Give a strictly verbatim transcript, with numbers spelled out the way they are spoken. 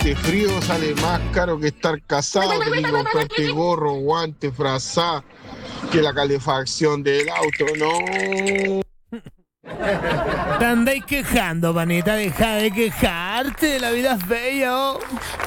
este frío sale más caro que estar casado, tenés que comprarte gorro, guante, frazada, que la calefacción del auto, no. Te andáis quejando, panita, deja de quejarte, la vida es bella. Oh.